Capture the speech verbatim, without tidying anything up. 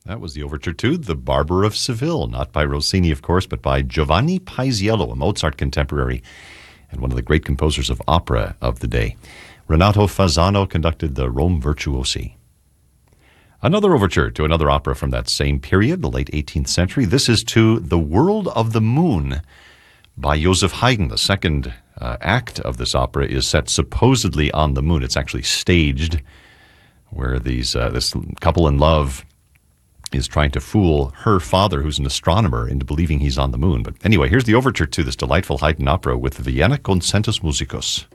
That was the overture to The Barber of Seville, not by Rossini, of course, but by Giovanni Paisiello, a Mozart contemporary and one of the great composers of opera of the day. Renato Fasano conducted the Rome Virtuosi. Another overture to another opera from that same period, the late eighteenth century. This is to The World of the Moon by Joseph Haydn. The second uh, act of this opera is set supposedly on the moon. It's actually staged, where these uh, this couple in love is trying to fool her father, who's an astronomer, into believing he's on the moon. But anyway, here's the overture to this delightful Haydn opera with Vienna Concentus Musicus.